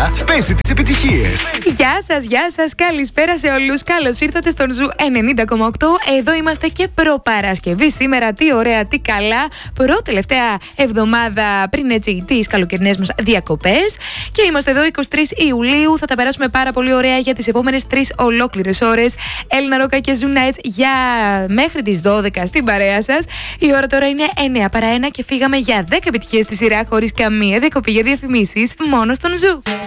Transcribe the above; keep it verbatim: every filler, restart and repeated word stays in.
Τώρα παίζει τις επιτυχίες. Γεια σας, γεια σας, καλησπέρα σε όλους. Καλώς ήρθατε στον Ζου ενενήντα κόμμα οκτώ. Εδώ είμαστε και προπαρασκευή σήμερα. Τι ωραία, τι καλά. Προτελευταία εβδομάδα πριν έτσι τις καλοκαιρινές μας διακοπές. Και είμαστε εδώ εικοστή τρίτη Ιουλίου. Θα τα περάσουμε πάρα πολύ ωραία για τις επόμενες τρεις ολόκληρες ώρες. Έλληνα Ρόκα και Ζου Nights για μέχρι τις δώδεκα στην παρέα σας. Η ώρα τώρα είναι εννιά παρά ένα και φύγαμε για δέκα επιτυχίες στη σειρά χωρίς καμία διακοπή για διαφημίσεις μόνο στον Ζου.